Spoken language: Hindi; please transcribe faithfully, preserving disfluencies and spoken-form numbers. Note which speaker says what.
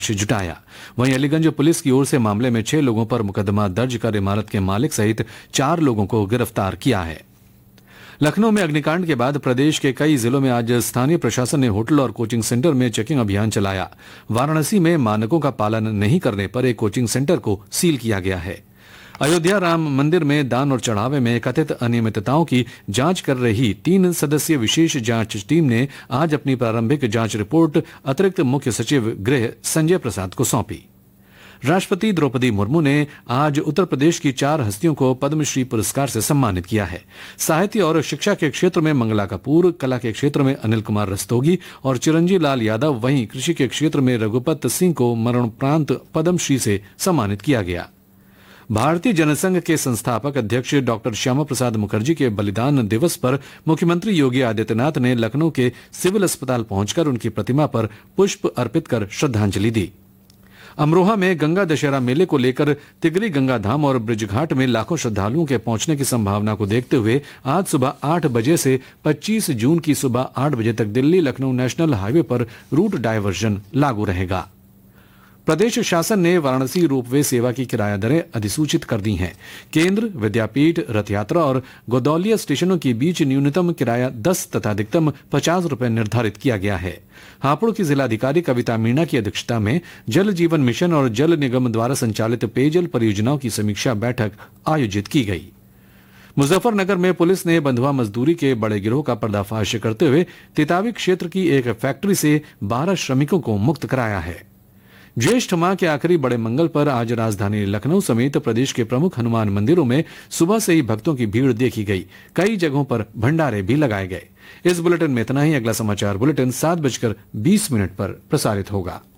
Speaker 1: जुटाया। वहीं अलीगंज पुलिस की ओर से मामले में छह लोगों पर मुकदमा दर्ज कर इमारत के मालिक सहित चार लोगों को गिरफ्तार किया है। लखनऊ में अग्निकांड के बाद प्रदेश के कई जिलों में आज स्थानीय प्रशासन ने होटल और कोचिंग सेंटर में चेकिंग अभियान चलाया। वाराणसी में मानकों का पालन नहीं करने पर एक कोचिंग सेंटर को सील किया गया है। अयोध्या राम मंदिर में दान और चढ़ावे में कथित अनियमितताओं की जांच कर रही तीन सदस्यीय विशेष जांच टीम ने आज अपनी प्रारंभिक जांच रिपोर्ट अतिरिक्त मुख्य सचिव गृह संजय प्रसाद को सौंपी। राष्ट्रपति द्रौपदी मुर्मू ने आज उत्तर प्रदेश की चार हस्तियों को पद्मश्री पुरस्कार से सम्मानित किया है। साहित्य और शिक्षा के क्षेत्र में मंगला कपूर, कला के क्षेत्र में अनिल कुमार रस्तोगी और चिरंजीव लाल यादव, वहीं कृषि के क्षेत्र में रघुपत सिंह को मरणोपरांत पद्मश्री से सम्मानित किया गया। भारतीय जनसंघ के संस्थापक अध्यक्ष डॉक्टर श्यामा प्रसाद मुखर्जी के बलिदान दिवस पर मुख्यमंत्री योगी आदित्यनाथ ने लखनऊ के सिविल अस्पताल पहुंचकर उनकी प्रतिमा पर पुष्प अर्पित कर श्रद्धांजलि दी। अमरोहा में गंगा दशहरा मेले को लेकर तिगरी गंगा धाम और ब्रिजघाट में लाखों श्रद्धालुओं के पहुंचने की संभावना को देखते हुए आज सुबह आठ बजे से पच्चीस जून की सुबह आठ बजे तक दिल्ली लखनऊ नेशनल हाईवे पर रूट डायवर्जन लागू रहेगा। प्रदेश शासन ने वाराणसी रोपवे सेवा की किराया दरें अधिसूचित कर दी हैं। केंद्र, विद्यापीठ, रथ यात्रा और गोदौलिया स्टेशनों के बीच न्यूनतम किराया दस तथा अधिकतम पचास रुपए निर्धारित किया गया है। हापुड़ की जिलाधिकारी कविता मीणा की अध्यक्षता में जल जीवन मिशन और जल निगम द्वारा संचालित पेयजल परियोजनाओं की समीक्षा बैठक आयोजित की गई। मुजफ्फरनगर में पुलिस ने बंधुआ मजदूरी के बड़े गिरोह का पर्दाफाश करते हुए तितावी क्षेत्र की एक फैक्ट्री से बारह श्रमिकों को मुक्त कराया है। ज्येष्ठ माह के आखिरी बड़े मंगल पर आज राजधानी लखनऊ समेत प्रदेश के प्रमुख हनुमान मंदिरों में सुबह से ही भक्तों की भीड़ देखी गई। कई जगहों पर भंडारे भी लगाए गए। इस बुलेटिन में इतना ही। अगला समाचार बुलेटिन सात बजकर बीस मिनट पर प्रसारित होगा।